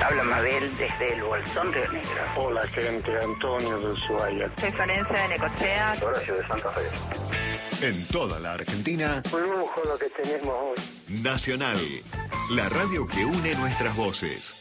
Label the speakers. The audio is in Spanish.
Speaker 1: habla Mabel desde el Bolsón, Río Negro.
Speaker 2: Hola, gente, Antonio de Ushuaia.
Speaker 3: Soy Florencia de Necochea.
Speaker 4: Horacio de Santa Fe.
Speaker 5: En toda la Argentina,
Speaker 2: Un lujo lo que tenemos hoy.
Speaker 5: Nacional, la radio que une nuestras voces.